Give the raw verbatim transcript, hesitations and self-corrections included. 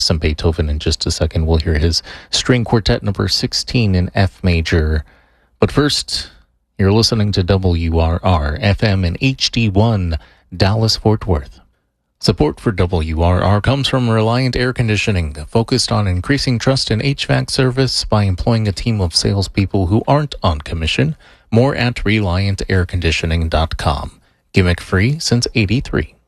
some Beethoven in just a second. We'll hear his string quartet number sixteen in F major. But first, you're listening to W R R F M in H D one, Dallas-Fort Worth. Support for W R R comes from Reliant Air Conditioning, focused on increasing trust in H V A C service by employing a team of salespeople who aren't on commission. More at reliant air conditioning dot com. Gimmick free since eighty-three.